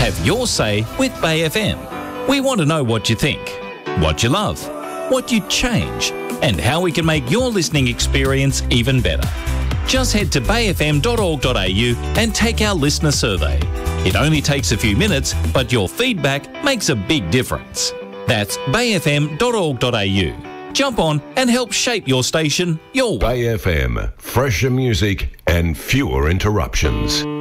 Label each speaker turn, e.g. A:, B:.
A: Have your say with Bay FM. We want to know what you think, what you love, what you'd change, and how we can make your listening experience even better. Just head to bayfm.org.au and take our listener survey. It only takes a few minutes, but your feedback makes a big difference. That's bayfm.org.au. Jump on and help shape your station your way.
B: Bay FM, fresher music and fewer interruptions.